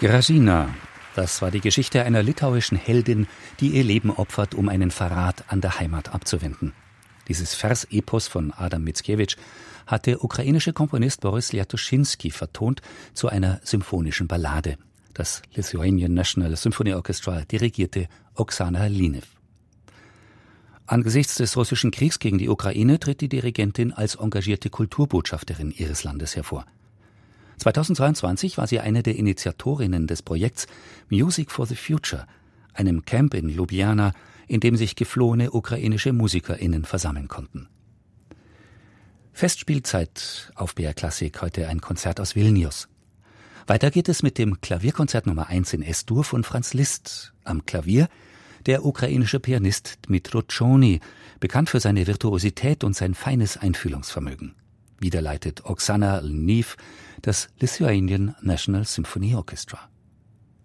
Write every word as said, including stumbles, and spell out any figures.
Grażyna, das war die Geschichte einer litauischen Heldin, die ihr Leben opfert, um einen Verrat an der Heimat abzuwenden. Dieses Versepos von Adam Mickiewicz hat der ukrainische Komponist Boris Liatuszynski vertont zu einer symphonischen Ballade. Das Lithuanian National Symphony Orchestra dirigierte Oksana Linev. Angesichts des russischen Kriegs gegen die Ukraine tritt die Dirigentin als engagierte Kulturbotschafterin ihres Landes hervor. zweitausenddreiundzwanzig war sie eine der Initiatorinnen des Projekts Music for the Future, einem Camp in Ljubljana, in dem sich geflohene ukrainische MusikerInnen versammeln konnten. Festspielzeit auf B R Klassik, heute ein Konzert aus Vilnius. Weiter geht es mit dem Klavierkonzert Nummer eins in S-Dur von Franz Liszt. Am Klavier der ukrainische Pianist Dmytro Tschony, bekannt für seine Virtuosität und sein feines Einfühlungsvermögen. Wieder leitet Oksana Linev das Lithuanian National Symphony Orchestra.